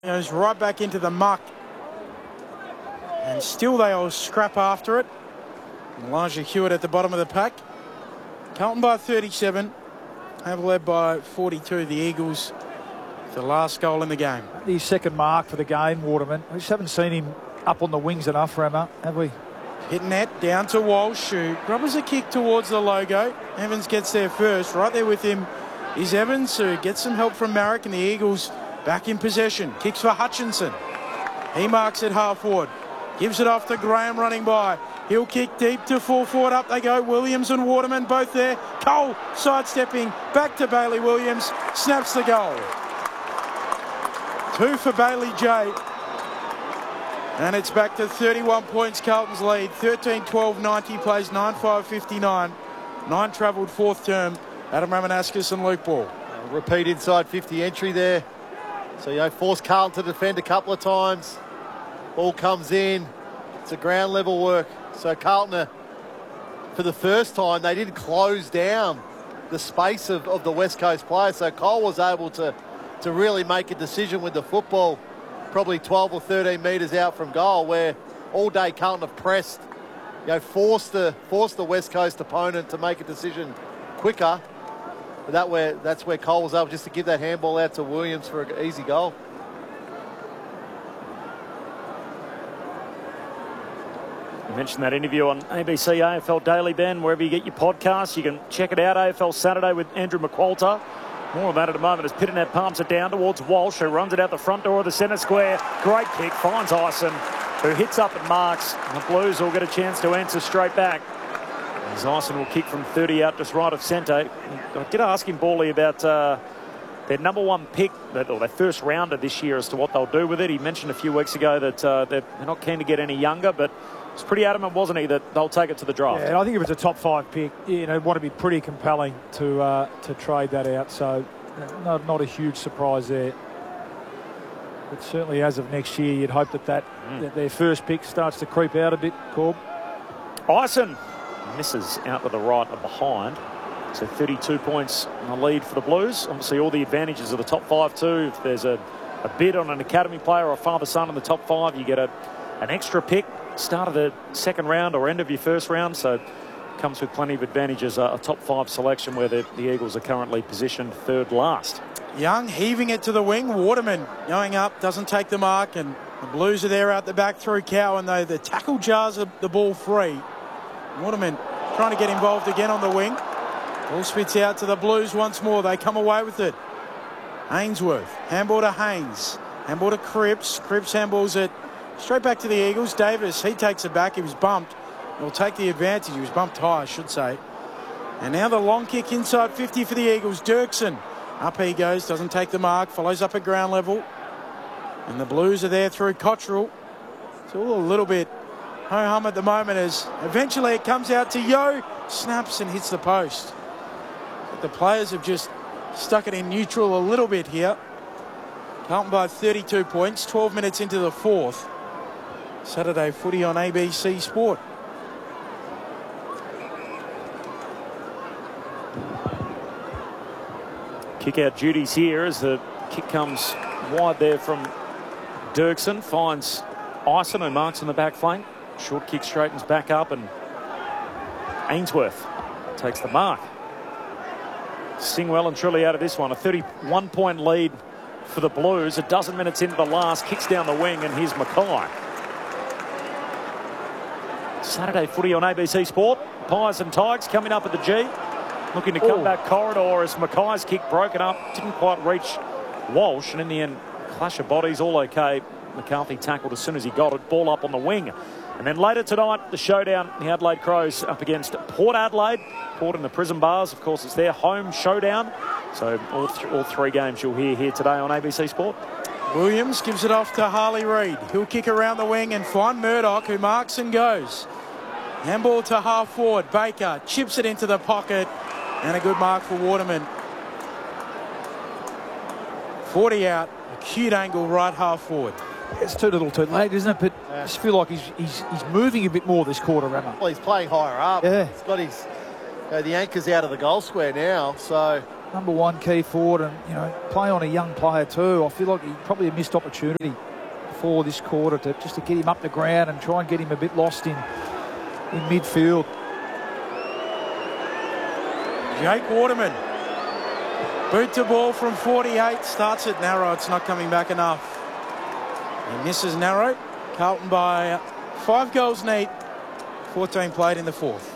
Goes right back into the muck. And still they all scrap after it. Elijah Hewitt at the bottom of the pack. Carlton by 37. Have led by 42. The Eagles, the last goal in the game. The second mark for the game, Waterman. We just haven't seen him up on the wings enough, Rammer, have we? Hitting that down to Walsh, who grubbers a kick towards the logo. Evans gets there first. Right there with him is Evans, who gets some help from Marek, and the Eagles back in possession. Kicks for Hutchinson. He marks it half forward. Gives it off to Graham running by. He'll kick deep to full forward. Up they go. Williams and Waterman both there. Cole sidestepping back to Bailey Williams. Snaps the goal. 2 for Bailey J. And it's back to 31 points. Carlton's lead. 13-12-90. Plays 9-5-59. 9 travelled fourth term. Adam Ramanauskas and Luke Ball. Repeat inside 50 entry there. So, force Carlton to defend a couple of times. Ball comes in. It's a ground level work. So Carlton, for the first time, they didn't close down the space of the West Coast players. So Cole was able to really make a decision with the football, probably 12 or 13 metres out from goal, where all day Carlton have pressed, forced the West Coast opponent to make a decision quicker. But that's where Cole was able just to give that handball out to Williams for an easy goal. You mentioned that interview on ABC AFL Daily, Ben. Wherever you get your podcasts, you can check it out. AFL Saturday with Andrew McQualter. More of that at the moment as Pittonet palms it down towards Walsh, who runs it out the front door of the centre square. Great kick, finds Ison, who hits up and marks. And the Blues will get a chance to answer straight back. As Ison will kick from 30 out just right of centre. I did ask him, Bally, about their number one pick, or their first rounder this year, as to what they'll do with it. He mentioned a few weeks ago that they're not keen to get any younger, but it's pretty adamant, wasn't he, that they'll take it to the draft? Yeah, and I think if it's a top 5 pick, want to be pretty compelling to trade that out. So not a huge surprise there. But certainly as of next year, you'd hope that their first pick starts to creep out a bit, Corb. Ison misses out to the right and behind. So 32 points in the lead for the Blues. Obviously all the advantages of the top 5 too. If there's a bid on an academy player or a father-son in the top 5, you get an extra pick. Start of the second round or end of your first round, so comes with plenty of advantages. A top 5 selection where the Eagles are currently positioned third last. Young heaving it to the wing. Waterman going up, doesn't take the mark, and the Blues are there out the back through Cowan, though the tackle jars the ball free. Waterman trying to get involved again on the wing. Ball spits out to the Blues once more. They come away with it. Ainsworth, handball to Haynes, handball to Cripps. Cripps handballs it straight back to the Eagles. Davis, he takes it back. He was bumped. He'll take the advantage. He was bumped high, I should say. And now the long kick inside 50 for the Eagles. Dirksen, up he goes, doesn't take the mark, follows up at ground level. And the Blues are there through Cottrell. It's all a little bit ho-hum at the moment as eventually it comes out to Yo. Snaps and hits the post. But the players have just stuck it in neutral a little bit here. Carlton by 32 points, 12 minutes into the fourth. Saturday footy on ABC Sport. Kick out duties here as the kick comes wide there from Dirksen. Finds Ison, who marks in the back flank. Short kick straightens back up, and Ainsworth takes the mark. Sing well and truly out of this one. A 31-point lead for the Blues. A dozen minutes into the last. Kicks down the wing, and here's Mackay. Saturday footy on ABC Sport. Pies and Tigers coming up at the G. Looking to come back corridor as Mackay's kick broken up. Didn't quite reach Walsh, and in the end, clash of bodies, all okay. McCarthy tackled as soon as he got it. Ball up on the wing. And then later tonight, the showdown, the Adelaide Crows up against Port Adelaide. Port in the prison bars. Of course, it's their home showdown. So all 3 games you'll hear here today on ABC Sport. Williams gives it off to Harley Reid. He'll kick around the wing and find Murdoch, who marks and goes. Handball to half forward. Baker chips it into the pocket. And a good mark for Waterman. 40 out. Acute angle right half forward. It's too little too late, isn't it? But I just feel like he's moving a bit more this quarter, Rammer. Well, he's playing higher up. Yeah. He's got his the anchor's out of the goal square now. So number one key forward, and play on a young player too. I feel like he probably a missed opportunity for this quarter to get him up the ground and try and get him a bit lost in midfield. Jake Waterman, boot to ball from 48, starts it narrow. It's not coming back enough. He misses narrow. Carlton by 5 goals neat. 14 played in the fourth.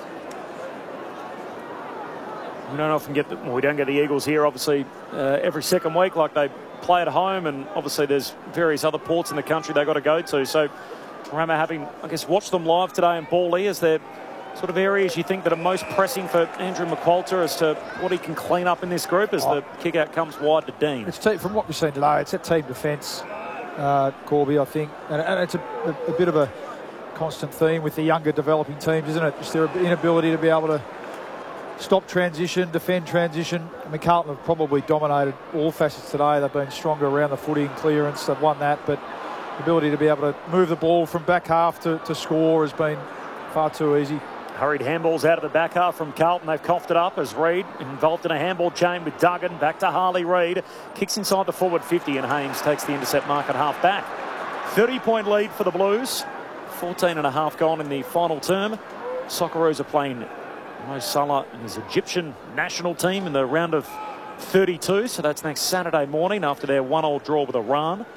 We don't often get we don't get the Eagles here, obviously, every second week like they play at home, and obviously there's various other ports in the country they've got to go to. So I remember having, I guess, watched them live today in Bawley. Is there sort of areas you think that are most pressing for Andrew McQualter as to what he can clean up in this group as the kick out comes wide to Dean? It's from what we've seen today, it's that team defence, Corby, I think, and it's a bit of a constant theme with the younger developing teams, isn't it? Just their inability to be able to stop transition, defend transition. I mean, Carlton have probably dominated all facets today. They've been stronger around the footy and clearance. They've won that, but the ability to be able to move the ball from back half to score has been far too easy. Hurried handballs out of the back half from Carlton. They've coughed it up as Reid involved in a handball chain with Duggan. Back to Harley Reid. Kicks inside the forward 50 and Haynes takes the intercept mark at half back. 30-point lead for the Blues. 14 and a half gone in the final term. Socceroos are playing Mo Salah and his Egyptian national team in the round of 32. So that's next Saturday morning after their 1-1 draw with Iran.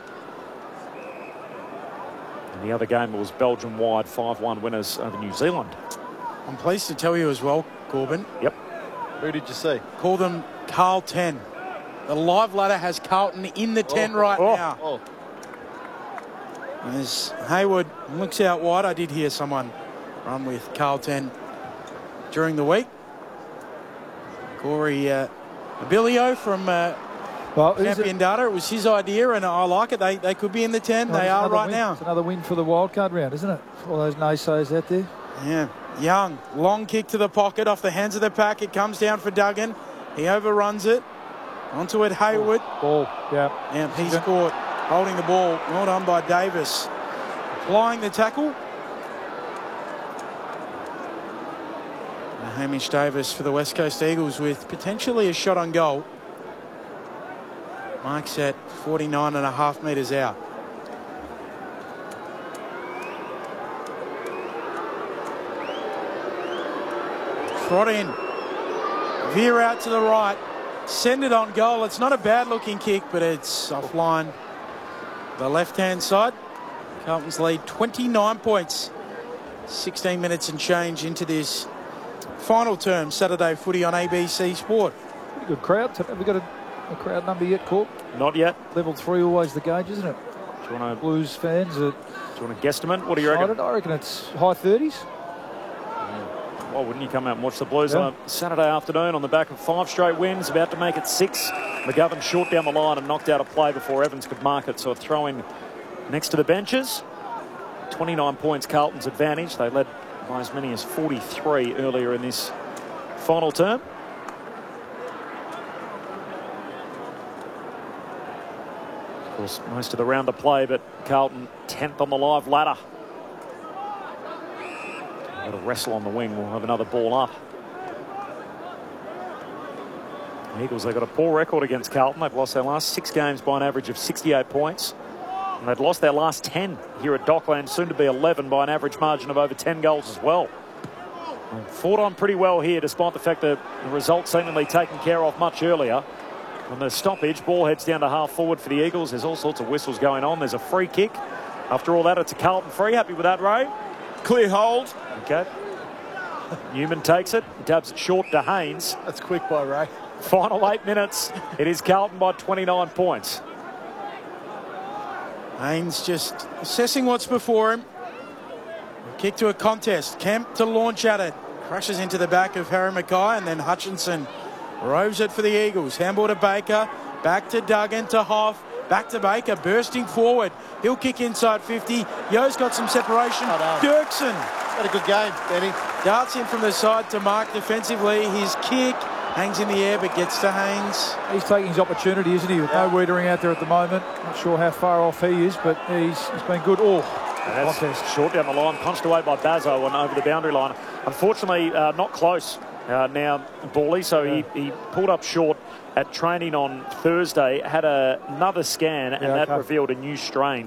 And the other game was Belgium wide 5-1 winners over New Zealand. I'm pleased to tell you as well, Corbin. Yep. Who did you see? Call them Carl 10. The live ladder has Carlton in the 10 right now. Oh. As Hayward looks out wide, I did hear someone run with Carl 10 during the week. Corey Abilio from Champion Data. It was his idea, and I like it. They could be in the 10. They are right now. It's another win for the wildcard round, isn't it? For all those naysayers out there. Yeah. Young, long kick to the pocket off the hands of the pack. It comes down for Duggan. He overruns it. Onto it, Hayward. Ball, yeah. And he's caught holding the ball. Well done by Davis. Applying the tackle. Hamish Davis for the West Coast Eagles with potentially a shot on goal. Marks at 49.5 metres out. Trot in. Veer out to the right. Send it on goal. It's not a bad looking kick, but it's offline. The left-hand side. Carlton's lead 29 points. 16 minutes and change into this final term. Saturday footy on ABC Sport. Pretty good crowd. Have we got a crowd number yet, Corp? Not yet. Level 3 always the gauge, isn't it? Do you want Blues fans are... to guesstimate? What do you reckon? I reckon it's high 30s. Why wouldn't you come out and watch the Blues on a Saturday afternoon on the back of 5 straight wins, about to make it 6. McGovern short down the line and knocked out a play before Evans could mark it, so a throw in next to the benches. 29 points Carlton's advantage. They led by as many as 43 earlier in this final term. Of course, most of the round to play, but Carlton 10th on the live ladder. Got a wrestle on the wing. We'll have another ball up. The Eagles, they've got a poor record against Carlton. They've lost their last 6 games by an average of 68 points. And they've lost their last 10 here at Dockland, soon to be 11 by an average margin of over 10 goals as well. And fought on pretty well here, despite the fact that the result seemingly taken care of much earlier. From the stoppage, ball heads down to half forward for the Eagles. There's all sorts of whistles going on. There's a free kick. After all that, it's a Carlton free. Happy with that, Ray? Clear hold. Okay. Newman takes it, dabs it short to Haynes. That's quick by Ray. Final 8 minutes. It is Carlton by 29 points. Haynes just assessing what's before him. Kick to a contest. Kemp to launch at it. Crashes into the back of Harry Mackay, and then Hutchinson roves it for the Eagles. Handball to Baker. Back to Duggan to Hoff. Back to Baker, bursting forward. He'll kick inside 50. Yo's got some separation. Dirksen. Had a good game, Benny. Darts in from the side to mark defensively. His kick hangs in the air but gets to Haynes. He's taking his opportunity, isn't he? With no Wiedering out there at the moment. Not sure how far off he is, but he's been good. That's short down the line, punched away by Bazzo and over the boundary line. Unfortunately, not close now, Bawley, so he pulled up short at training on Thursday, had another scan, and that revealed a new strain.